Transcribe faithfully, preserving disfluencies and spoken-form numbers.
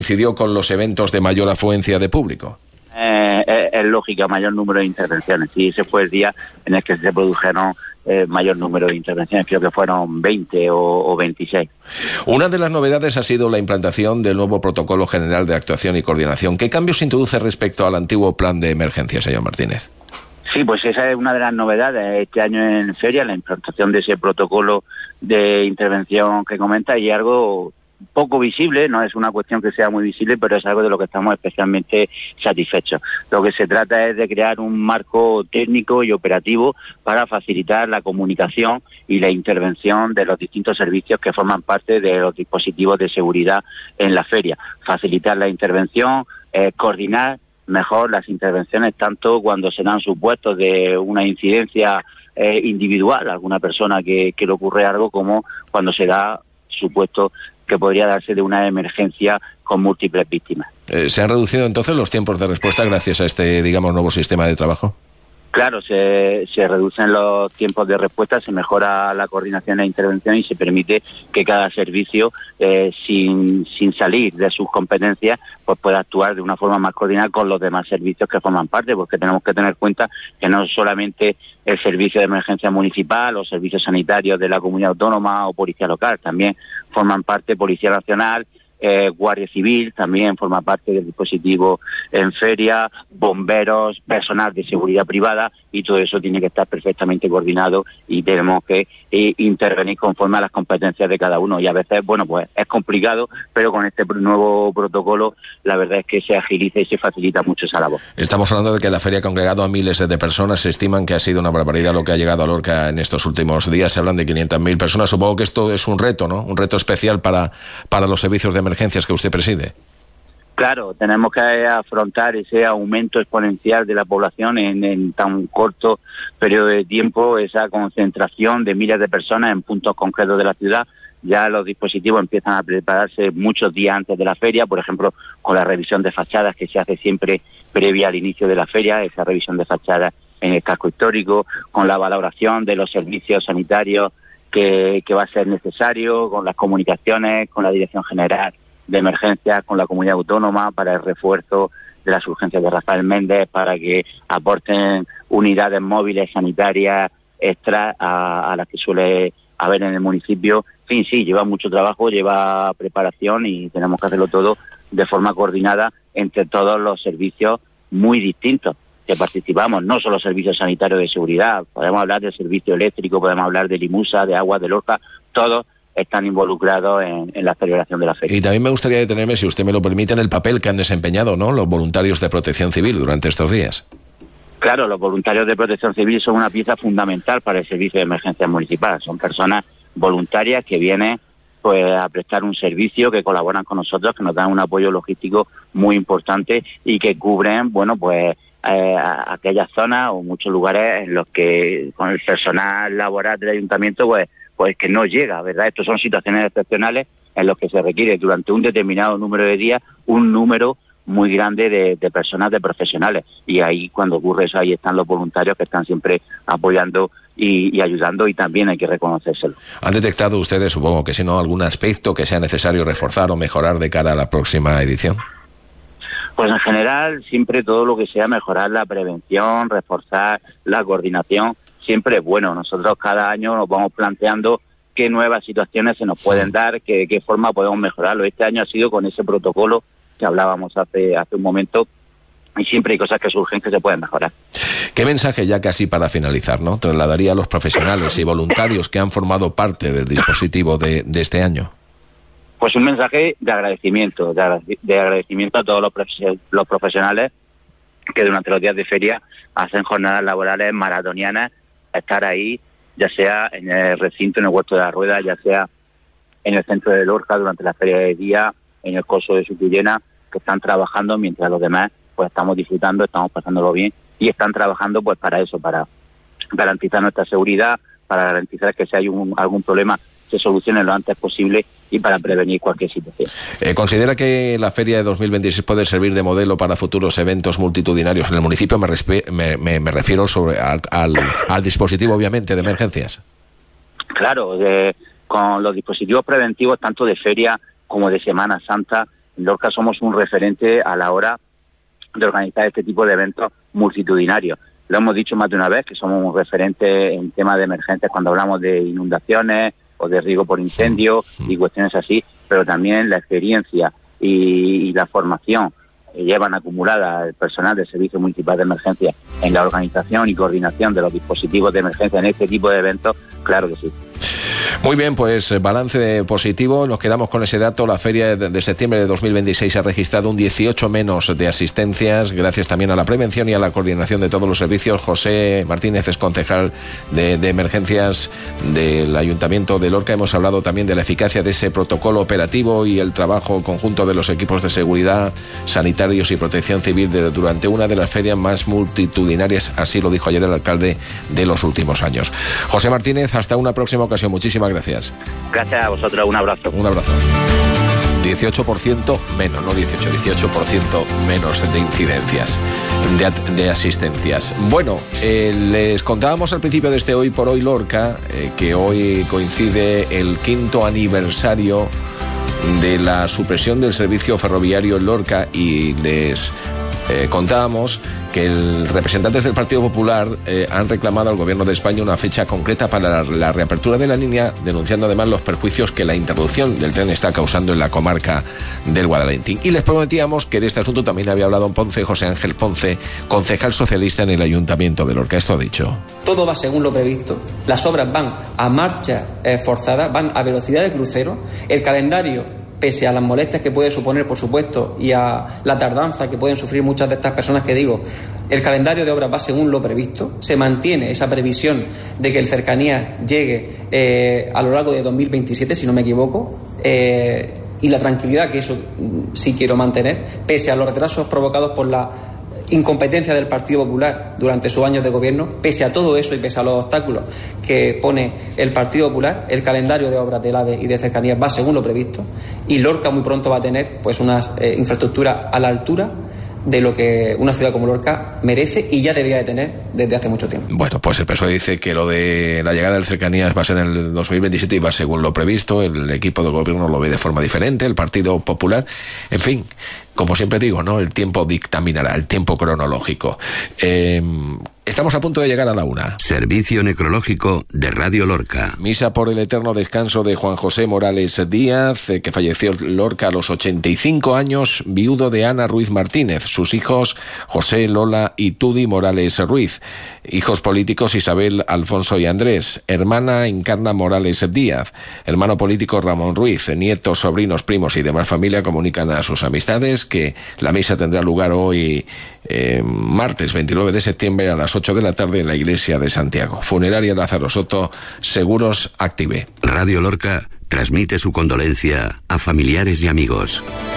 coincidió con los eventos de mayor afluencia de público. Eh, es, es lógica, mayor número de intervenciones. Sí, ese fue el día en el que se produjeron eh, mayor número de intervenciones, creo que fueron veinte o, o veintiséis. Una de las novedades ha sido la implantación del nuevo Protocolo General de Actuación y Coordinación. ¿Qué cambios introduce respecto al antiguo plan de emergencia, señor Martínez? Sí, pues esa es una de las novedades este año en feria, la implantación de ese protocolo de intervención que comenta, y algo poco visible, no es una cuestión que sea muy visible, pero es algo de lo que estamos especialmente satisfechos. Lo que se trata es de crear un marco técnico y operativo para facilitar la comunicación y la intervención de los distintos servicios que forman parte de los dispositivos de seguridad en la feria. Facilitar la intervención, eh, coordinar mejor las intervenciones, tanto cuando se dan supuestos de una incidencia eh, individual, alguna persona que, que le ocurre algo, como cuando se da supuesto que podría darse de una emergencia con múltiples víctimas. Eh, ¿Se han reducido entonces los tiempos de respuesta gracias a este, digamos, nuevo sistema de trabajo? Claro, se, se reducen los tiempos de respuesta, se mejora la coordinación e intervención y se permite que cada servicio, eh, sin, sin salir de sus competencias, pues pueda actuar de una forma más coordinada con los demás servicios que forman parte, porque tenemos que tener en cuenta que no solamente el servicio de emergencia municipal o servicios sanitarios de la comunidad autónoma o policía local, también forman parte Policía Nacional, Eh, Guardia Civil, también forma parte del dispositivo en feria, bomberos, personal de seguridad privada, y todo eso tiene que estar perfectamente coordinado y tenemos que eh, intervenir conforme a las competencias de cada uno. Y a veces, bueno, pues es complicado, pero con este nuevo protocolo la verdad es que se agiliza y se facilita mucho esa labor. Estamos hablando de que la feria ha congregado a miles de personas. Se estiman que ha sido una barbaridad lo que ha llegado a Lorca en estos últimos días. Se hablan de quinientas mil personas. Supongo que esto es un reto, ¿no? Un reto especial para, para los servicios de emergencias que usted preside. Claro, tenemos que afrontar ese aumento exponencial de la población en, en tan corto periodo de tiempo, esa concentración de miles de personas en puntos concretos de la ciudad. Ya los dispositivos empiezan a prepararse muchos días antes de la feria, por ejemplo, con la revisión de fachadas que se hace siempre previa al inicio de la feria, esa revisión de fachadas en el casco histórico, con la valoración de los servicios sanitarios que, que va a ser necesario, con las comunicaciones, con la Dirección General de Emergencias, con la comunidad autónoma para el refuerzo de las urgencias de Rafael Méndez, para que aporten unidades móviles sanitarias extra a, a las que suele haber en el municipio. En fin, sí, lleva mucho trabajo, lleva preparación y tenemos que hacerlo todo de forma coordinada entre todos los servicios muy distintos que participamos, no solo servicios sanitarios de seguridad, podemos hablar del servicio eléctrico, podemos hablar de Limusa, de Aguas de Lorca, todos están involucrados en, en la celebración de la feria. Y también me gustaría detenerme, si usted me lo permite, en el papel que han desempeñado, ¿no?, los voluntarios de Protección Civil durante estos días. Claro, los voluntarios de Protección Civil son una pieza fundamental para el servicio de emergencia municipal. Son personas voluntarias que vienen pues a prestar un servicio, que colaboran con nosotros, que nos dan un apoyo logístico muy importante y que cubren, bueno, pues eh, aquellas zonas o muchos lugares en los que con el personal laboral del ayuntamiento pues pues que no llega, ¿verdad? Estos son situaciones excepcionales en los que se requiere durante un determinado número de días un número muy grande de, de personas, de profesionales, y ahí cuando ocurre eso, ahí están los voluntarios que están siempre apoyando y, y ayudando, y también hay que reconocérselo. ¿Han detectado ustedes, supongo que si no, algún aspecto que sea necesario reforzar o mejorar de cara a la próxima edición? Pues en general siempre todo lo que sea mejorar la prevención, reforzar la coordinación, siempre es bueno. Nosotros cada año nos vamos planteando qué nuevas situaciones se nos pueden dar, qué, qué forma podemos mejorarlo. Este año ha sido con ese protocolo que hablábamos hace hace un momento, y siempre hay cosas que surgen que se pueden mejorar. ¿Qué mensaje, ya casi para finalizar, ¿no?, trasladaría a los profesionales y voluntarios que han formado parte del dispositivo de, de este año? Pues un mensaje de agradecimiento, de, agrade- de agradecimiento a todos los, profe- los profesionales que durante los días de feria hacen jornadas laborales maratonianas, estar ahí, ya sea en el recinto, en el Huerto de la Rueda, ya sea en el centro de Lorca durante la feria de día, en el coso de Sucuyena, que están trabajando mientras los demás pues estamos disfrutando, estamos pasándolo bien, y están trabajando pues para eso, para garantizar nuestra seguridad, para garantizar que si hay un, algún problema se solucione lo antes posible y para prevenir cualquier situación. Eh, ¿Considera que la feria de dos mil veintiséis puede servir de modelo para futuros eventos multitudinarios en el municipio? Me, respe- me, me, me refiero sobre al, al, al dispositivo, obviamente, de emergencias. Claro, de, con los dispositivos preventivos tanto de feria como de Semana Santa, Lorca somos un referente a la hora de organizar este tipo de eventos multitudinarios. Lo hemos dicho más de una vez, que somos un referente en temas de emergencias cuando hablamos de inundaciones o de riesgo por incendio y cuestiones así, pero también la experiencia y, y la formación que llevan acumulada el personal del Servicio Municipal de Emergencia en la organización y coordinación de los dispositivos de emergencia en este tipo de eventos, claro que sí. Muy bien, pues balance positivo. Nos quedamos con ese dato. La feria de septiembre de dos mil veintiséis ha registrado un dieciocho menos de asistencias, gracias también a la prevención y a la coordinación de todos los servicios. José Martínez es concejal de, de emergencias del Ayuntamiento de Lorca. Hemos hablado también de la eficacia de ese protocolo operativo y el trabajo conjunto de los equipos de seguridad, sanitarios y protección civil de, durante una de las ferias más multitudinarias, así lo dijo ayer el alcalde, de los últimos años. José Martínez, hasta una próxima ocasión. Muchísimas gracias. Gracias a vosotros, un abrazo. Un abrazo. dieciocho por ciento menos, no dieciocho, dieciocho por ciento menos de incidencias, de, de asistencias. Bueno, eh, les contábamos al principio de este Hoy por Hoy Lorca, eh, que hoy coincide el quinto aniversario de la supresión del servicio ferroviario en Lorca, y les eh, contábamos que el representantes del Partido Popular eh, han reclamado al Gobierno de España una fecha concreta para la, la reapertura de la línea, denunciando además los perjuicios que la interrupción del tren está causando en la comarca del Guadalentín. Y les prometíamos que de este asunto también había hablado Ponce, José Ángel Ponce, concejal socialista en el Ayuntamiento de Lorca. Esto ha dicho. Todo va según lo previsto. Las obras van a marcha eh, forzada, van a velocidad de crucero. El calendario, pese a las molestias que puede suponer, por supuesto, y a la tardanza que pueden sufrir muchas de estas personas que digo, el calendario de obras va según lo previsto. Se mantiene esa previsión de que el Cercanías llegue eh, a lo largo de dos mil veintisiete, si no me equivoco, eh, y la tranquilidad que eso sí quiero mantener, pese a los retrasos provocados por la incompetencia del Partido Popular durante sus años de gobierno. Pese a todo eso y pese a los obstáculos que pone el Partido Popular, el calendario de obras del AVE y de Cercanías va según lo previsto, y Lorca muy pronto va a tener pues unas eh, infraestructuras a la altura de lo que una ciudad como Lorca merece y ya debía de tener desde hace mucho tiempo. Bueno, pues el P S O E dice que lo de la llegada del Cercanías va a ser en el dos mil veintisiete y va según lo previsto. El equipo de gobierno lo ve de forma diferente, el Partido Popular. En fin, como siempre digo, ¿no? El tiempo dictaminará, el tiempo cronológico. Eh, estamos a punto de llegar a la una. Servicio necrológico de Radio Lorca. Misa por el eterno descanso de Juan José Morales Díaz, eh, que falleció en Lorca a los ochenta y cinco años, viudo de Ana Ruiz Martínez. Sus hijos, José, Lola y Tudi Morales Ruiz. Hijos políticos, Isabel, Alfonso y Andrés. Hermana, Encarna Morales Díaz. Hermano político, Ramón Ruiz. Nietos, sobrinos, primos y demás familia comunican a sus amistades que la misa tendrá lugar hoy, eh, martes veintinueve de septiembre a las ocho de la tarde en la iglesia de Santiago. Funeraria Lázaro Soto, Seguros Active. Radio Lorca transmite su condolencia a familiares y amigos.